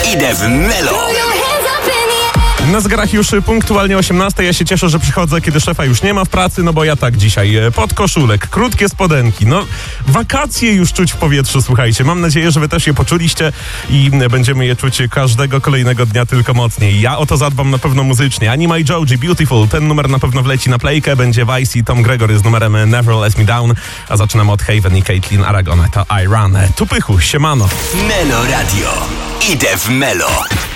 Idę w Melo. Na zegarach już punktualnie 18. Ja się cieszę, że przychodzę, kiedy szefa już nie ma w pracy, no bo ja tak dzisiaj. Podkoszulek, krótkie spodenki. No, wakacje już czuć w powietrzu, słuchajcie. Mam nadzieję, że wy też je poczuliście i będziemy je czuć każdego kolejnego dnia tylko mocniej. Ja o to zadbam na pewno muzycznie. Anima i Joji, Beautiful. Ten numer na pewno wleci na playkę. Będzie Vice i Tom Gregory z numerem Never Let Me Down. A zaczynamy od Haven i Caitlin Aragon. To I Run. Tu Pychu, siemano. Melo Radio. Idę w Melo.